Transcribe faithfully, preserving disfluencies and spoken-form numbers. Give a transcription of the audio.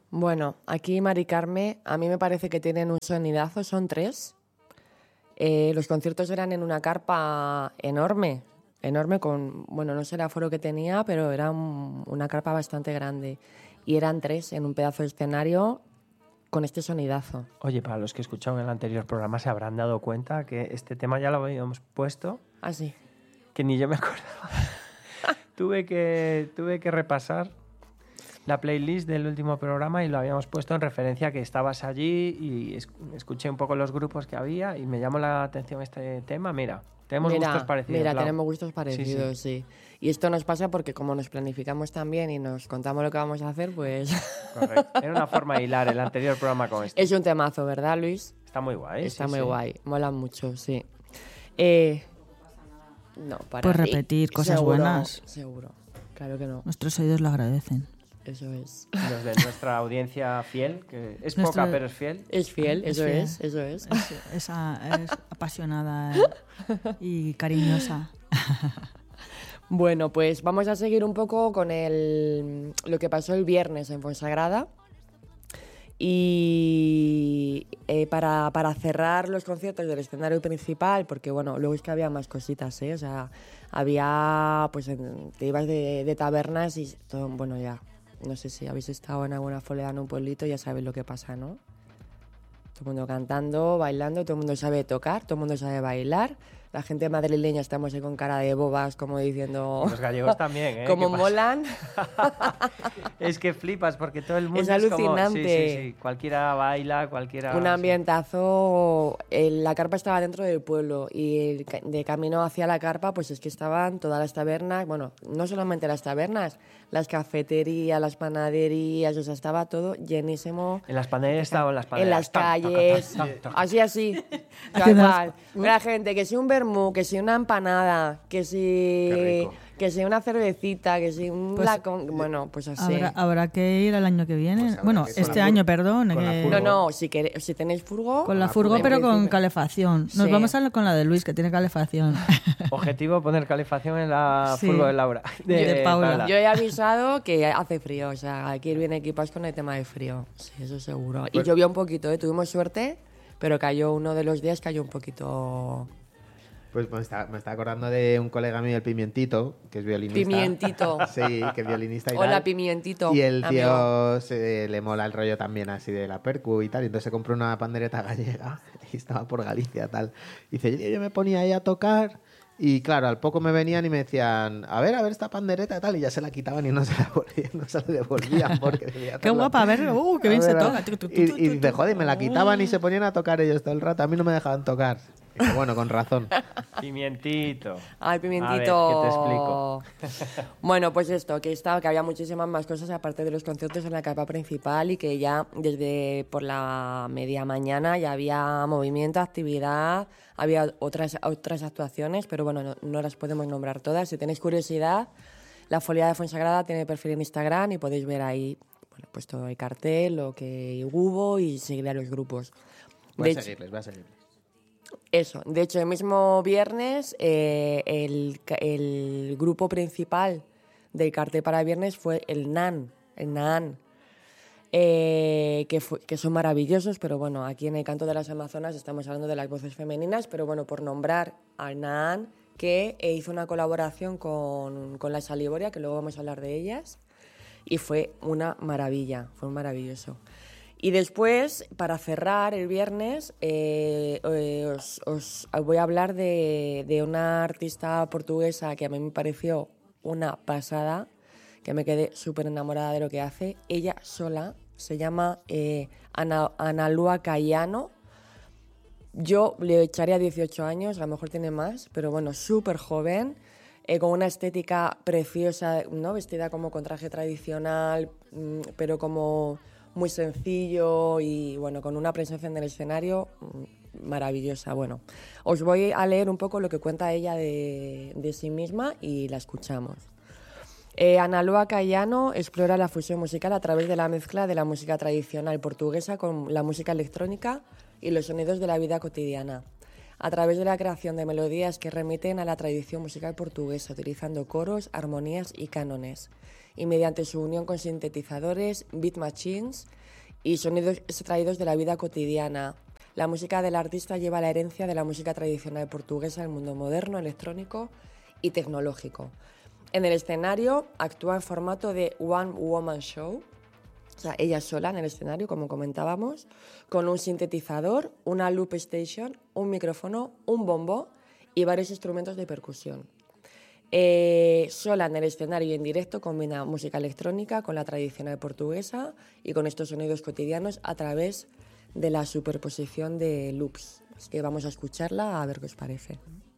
Bueno, aquí Mari Carme, a mí me parece que tienen un sonidazo, son tres. Eh, los conciertos eran en una carpa enorme, enorme con, bueno, no sé el aforo que tenía, pero era un, una carpa bastante grande. Y eran tres en un pedazo de escenario con este sonidazo. Oye, para los que escucharon el anterior programa se habrán dado cuenta que este tema ya lo habíamos puesto. Ah, sí. Que ni yo me acordaba. tuve, que, tuve que repasar la playlist del último programa y lo habíamos puesto en referencia a que estabas allí y es, escuché un poco los grupos que había y me llamó la atención este tema. Mira, tenemos mira, gustos parecidos. Mira, Lau. tenemos gustos parecidos, sí, sí. sí. Y esto nos pasa porque como nos planificamos tan bien y nos contamos lo que vamos a hacer, pues... Correcto. Era una forma de hilar el anterior programa con este. Es un temazo, ¿verdad, Luis? Está muy guay. Está sí, muy sí. guay. Mola mucho, sí. Eh... No, para Pues repetir cosas seguro, buenas. Seguro, claro que no. Nuestros oídos lo agradecen. Eso es. Los de nuestra audiencia fiel, que es Nuestra... poca pero es fiel. Es fiel, es eso fiel. es, eso es. Es, es, es apasionada y cariñosa. Bueno, pues vamos a seguir un poco con el, lo que pasó el viernes en Fonsagrada. Y eh, para, para cerrar los conciertos del escenario principal, porque bueno, luego es que había más cositas, ¿eh? O sea, había, pues en, te ibas de, de tabernas y todo, bueno, ya, no sé si habéis estado en alguna folea en un pueblito, ya sabéis lo que pasa, ¿no? Todo el mundo cantando, bailando, todo el mundo sabe tocar, todo el mundo sabe bailar. La gente madrileña estamos ahí con cara de bobas, como diciendo... Los gallegos también, ¿eh? Como molan. Es que flipas, porque todo el mundo es es alucinante. como... Sí, sí, sí. Cualquiera baila, cualquiera... Un ambientazo... El, la carpa estaba dentro del pueblo y el, de camino hacia la carpa, pues es que estaban todas las tabernas, bueno, no solamente las tabernas, las cafeterías, las panaderías, o sea, estaba todo llenísimo. En las panaderías estaban las panaderías. En las calles, tac, tac, tac, tac. así, así. Tal cual. La gente, que si un vermú, que si una empanada, que si... Que si una cervecita, que si un... Pues, lacón, bueno, pues así. Habrá, habrá que ir el año que viene. Pues bueno, este año, perdón. Que... No, no, si, quere, si tenéis furgo... Con la furgo, pero con calefacción. Nos sí. vamos a con la de Luis, que tiene calefacción. Objetivo, poner calefacción en la sí. furgo de Laura. De, de, de Paula. Paula. Yo he avisado que hace frío, o sea, hay que ir bien equipados con el tema de frío. Sí, eso seguro. Y Pues, llovió un poquito, ¿eh? Tuvimos suerte, pero cayó uno de los días, cayó un poquito... Pues me está, me está acordando de un colega mío, el Pimientito, que es violinista. Pimientito. Sí, que es violinista y Hola, tal. Pimientito. Y el tío amigo. se, le mola el rollo también así de la percu y tal. Y entonces se compró una pandereta gallega y estaba por Galicia tal. Y dice, yo me ponía ahí a tocar y claro, al poco me venían y me decían, a ver, a ver esta pandereta y tal. Y ya se la quitaban y no se la, volvían, no se la devolvían porque debía Qué guapa, a ver, uh, qué bien se toca. Y, y dice, joder, me la quitaban y se ponían a tocar ellos todo el rato. A mí no me dejaban tocar. Y dice, bueno, con razón. Pimientito. Ay, Pimientito. A ver, ¿qué te explico? Bueno, pues esto, que estaba, que había muchísimas más cosas aparte de los conciertos en la carpa principal y que ya desde por la media mañana ya había movimiento, actividad, había otras, otras actuaciones, pero bueno, no, no las podemos nombrar todas. Si tenéis curiosidad, la Folia de Fonsagrada tiene perfil en Instagram y podéis ver ahí, bueno, pues todo el cartel, lo que hubo y seguir a los grupos. Voy De a seguirles, voy a seguirles. Eso, de hecho, el mismo viernes eh, el, el grupo principal del cartel para el viernes fue el Nan, el Naan, eh, que, fue, que son maravillosos, pero bueno, aquí en el Canto de las Amazonas estamos hablando de las voces femeninas, pero bueno, por nombrar al Naan, que eh, hizo una colaboración con, con la Salivoria, que luego vamos a hablar de ellas, y fue una maravilla, fue maravilloso. Y después, para cerrar el viernes, eh, eh, os, os voy a hablar de, de una artista portuguesa que a mí me pareció una pasada, que me quedé súper enamorada de lo que hace. Ella sola se llama eh, Ana, Ana Lua Cayano. Yo le echaría dieciocho años, a lo mejor tiene más, pero bueno, súper joven, eh, con una estética preciosa, ¿no? Vestida como con traje tradicional, mmm, pero como... muy sencillo y bueno, con una presencia en el escenario maravillosa. Bueno, os voy a leer un poco lo que cuenta ella de, de sí misma y la escuchamos. Eh, Ana Lua Cayano explora la fusión musical a través de la mezcla de la música tradicional portuguesa con la música electrónica y los sonidos de la vida cotidiana. a través de la creación de melodías que remiten a la tradición musical portuguesa, utilizando coros, armonías y cánones, y mediante su unión con sintetizadores, beat machines y sonidos extraídos de la vida cotidiana. La música del artista lleva la herencia de la música tradicional portuguesa al mundo moderno, electrónico y tecnológico. En el escenario actúa en formato de One Woman Show, o sea, ella sola en el escenario, como comentábamos, con un sintetizador, una loop station, un micrófono, un bombo y varios instrumentos de percusión. Eh, sola en el escenario y en directo combina música electrónica con la tradicional portuguesa y con estos sonidos cotidianos a través de la superposición de loops. Así que vamos a escucharla a ver qué os parece.